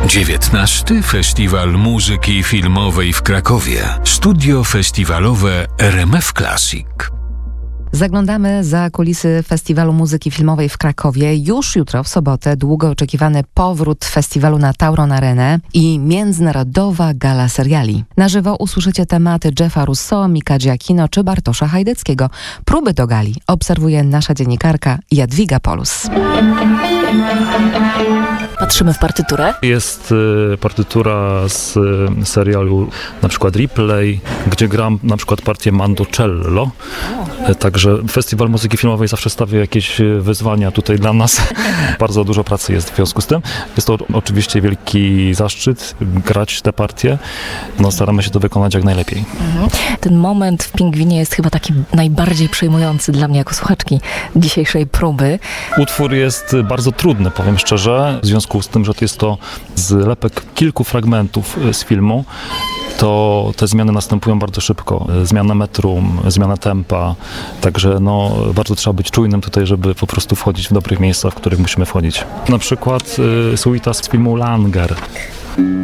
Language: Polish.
19. Festiwal Muzyki Filmowej w Krakowie. Studio festiwalowe RMF Classic. Zaglądamy za kulisy Festiwalu Muzyki Filmowej w Krakowie. Już jutro, w sobotę, długo oczekiwany powrót festiwalu na Tauron Arenę i międzynarodowa gala seriali. Na żywo usłyszycie tematy Jeffa Russoa, Mika Giacchino czy Bartosza Hajdeckiego. Próby do gali obserwuje nasza dziennikarka Jadwiga Polus. Patrzymy w partyturę. Jest partytura z serialu na przykład Ripley, gdzie gram na przykład partię Mandocello. Także Festiwal Muzyki Filmowej zawsze stawia jakieś wyzwania tutaj dla nas. Bardzo dużo pracy jest w związku z tym. Jest to oczywiście wielki zaszczyt grać te partie. Staramy się to wykonać jak najlepiej. Ten moment w Pingwinie jest chyba taki najbardziej przejmujący dla mnie jako słuchaczki dzisiejszej próby. Utwór jest bardzo trudny, powiem szczerze, w związku z tym, że to jest to zlepek kilku fragmentów z filmu. To te zmiany następują bardzo szybko. Zmiana metrum, zmiana tempa. Także bardzo trzeba być czujnym tutaj, żeby po prostu wchodzić w dobrych miejscach, w których musimy wchodzić. Na przykład suita z filmu Langer.